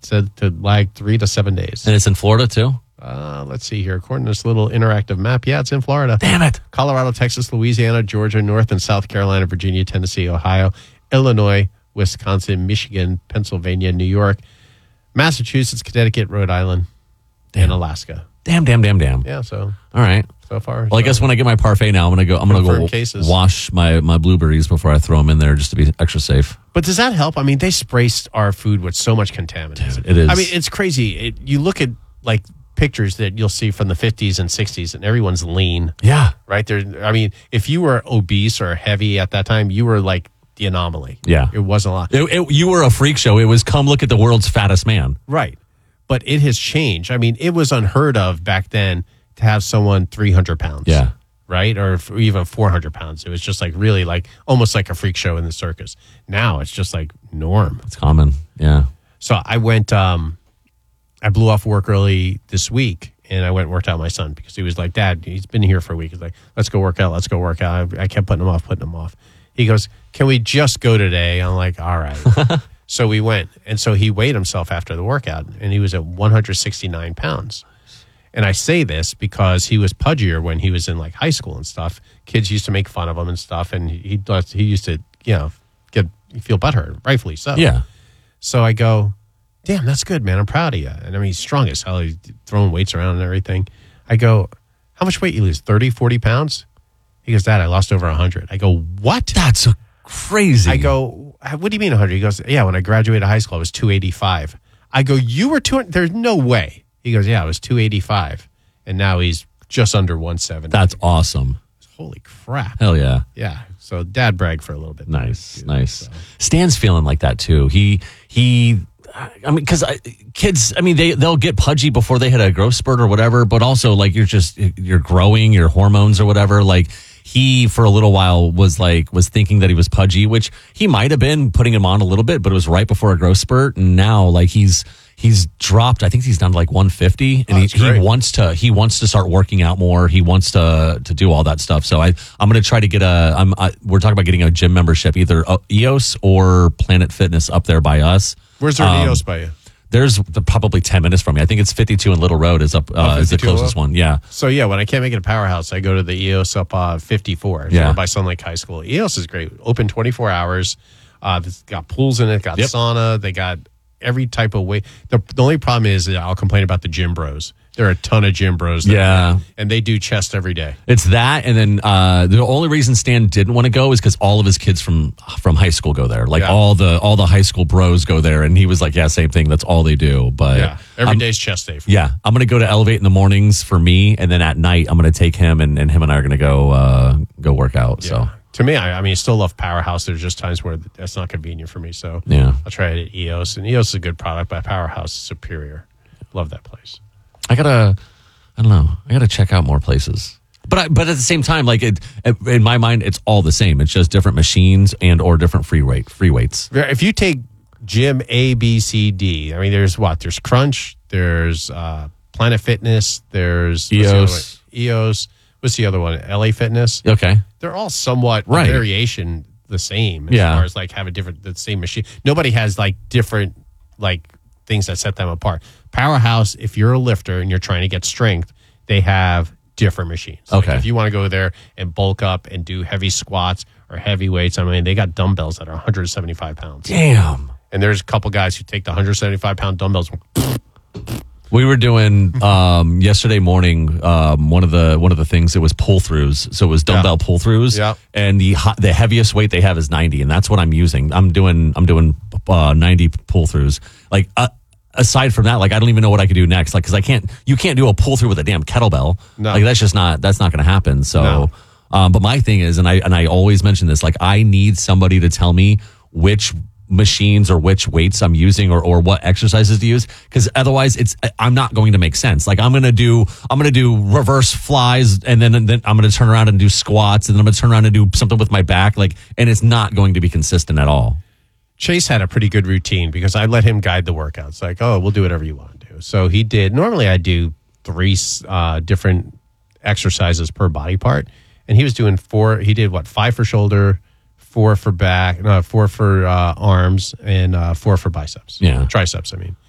It said to lag 3 to 7 days. And it's in Florida too? Let's see here. According to this little interactive map, yeah, it's in Florida. Damn it. Colorado, Texas, Louisiana, Georgia, North and South Carolina, Virginia, Tennessee, Ohio, Illinois, Wisconsin, Michigan, Pennsylvania, New York, Massachusetts, Connecticut, Rhode Island, and Alaska. Damn. Yeah, so All right. so far. Well, I guess when I get my parfait now, I'm gonna go cases. wash my blueberries before I throw them in there just to be extra safe. But does that help? I mean, they spray our food with so much contaminants. Dude, it is. I mean, it's crazy. You look at like pictures that you'll see from the 50s and 60s, and everyone's lean. Yeah. Right there. I mean, if you were obese or heavy at that time, you were like the anomaly. Yeah. It wasn't a lot. You were a freak show. It was come look at the world's fattest man. Right. But it has changed. I mean, it was unheard of back then to have someone 300 pounds. Yeah. Right? Or even 400 pounds. It was just like really like almost like a freak show in the circus. Now it's just like norm. It's common. Yeah. So I went, I blew off work early this week and I went and worked out with my son because he was like, Dad, he's been here for a week. He's like, let's go work out. I kept putting him off. He goes, can we just go today? I'm like, all right. So we went. And so he weighed himself after the workout and he was at 169 pounds. And I say this because he was pudgier when he was in like high school and stuff. Kids used to make fun of him and stuff. And he used to, feel butthurt, rightfully so. Yeah. So I go, damn, that's good, man. I'm proud of you. And I mean, he's strong as hell. He's throwing weights around and everything. I go, how much weight you lose? 30, 40 pounds? He goes, Dad, I lost over 100. I go, what? That's crazy. I go, what do you mean 100? He goes, yeah, when I graduated high school, I was 285. I go, you were 200? There's no way. He goes, yeah, I was 285. And now he's just under 170. That's awesome. Holy crap. Hell yeah. Yeah. So Dad bragged for a little bit. Nice. So. Stan's feeling like that too. I mean, because kids, I mean, they'll get pudgy before they hit a growth spurt or whatever, but also like you're growing, your hormones or whatever. Like he, for a little while, was thinking that he was pudgy, which he might have been putting him on a little bit, but it was right before a growth spurt. And now like he's dropped, I think he's down to like 150 and he wants to start working out more. He wants to do all that stuff. So I'm going to try to get we're talking about getting a gym membership, either EOS or Planet Fitness up there by us. Where's there an EOS by you? There's probably 10 minutes from me. I think it's 52 and Little Road is up is the closest one. Yeah. So yeah, when I can't make it a Powerhouse, I go to the EOS up 54. Yeah. By Sun Lake High School. EOS is great. Open 24 hours. It's got pools in it. Got sauna. They got every type of way. The only problem is that I'll complain about the gym bros. There are a ton of gym bros. And they do chest every day. It's that. And then the only reason Stan didn't want to go is because all of his kids from high school go there. Like all the high school bros go there. And he was like, yeah, same thing. That's all they do. But every day's chest day. Yeah. I'm going to go to Elevate in the mornings for me. And then at night, I'm going to take him and him and I are going to go work out. Yeah. So to me, I mean, I still love Powerhouse. There's just times where that's not convenient for me. So yeah, I'll try it at EOS. And EOS is a good product, but Powerhouse is superior. Love that place. I gotta check out more places. But at the same time, like in my mind, it's all the same. It's just different machines or different free weights. If you take gym A, B, C, D, I mean, there's Crunch, there's Planet Fitness, there's EOS. What's the other one? LA Fitness. Okay. They're all somewhat variation the same as far as like have the same machine. Nobody has like different like things that set them apart. Powerhouse, if you're a lifter and you're trying to get strength, they have different machines. Okay. Like if you want to go there and bulk up and do heavy squats or heavy weights, I mean, they got dumbbells that are 175 pounds. Damn. And there's a couple guys who take the 175-pound dumbbells. We were doing yesterday morning one of the things. It was pull throughs, so it was dumbbell pull throughs. Yeah. And the heaviest weight they have is 90, and that's what I'm using. I'm doing 90 pull throughs. Like aside from that, like I don't even know what I could do next. Like because you can't do a pull through with a damn kettlebell. No. Like that's not going to happen. So, no. But my thing is, and I always mention this, like I need somebody to tell me which machines or which weights I'm using or what exercises to use, because otherwise I'm not going to make sense. Like I'm gonna do reverse flies and then I'm gonna turn around and do squats and then I'm gonna turn around and do something with my back, like, and it's not going to be consistent at all. Chase had a pretty good routine because I let him guide the workouts. Like, oh, we'll do whatever you want to do. So he did. Normally I do 3 different exercises per body part, and he was doing 4. He did 5 for shoulder, 4 for back, 4 for arms, and 4 for biceps. Yeah. Triceps, I mean.